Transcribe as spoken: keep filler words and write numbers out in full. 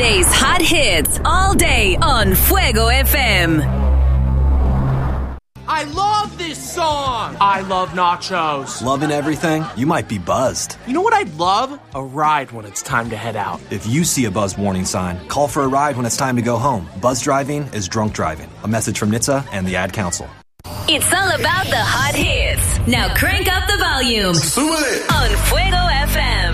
Today's hot hits all day on Fuego F M. I love this song. I love nachos. Loving everything? You might be buzzed. You know what I'd love? A ride when it's time to head out. If you see a buzz warning sign, call for a ride when it's time to go home. Buzz driving is drunk driving. A message from N H T S A and the Ad Council. It's all about the hot hits. Now crank up the volume Súbele. on Fuego F M.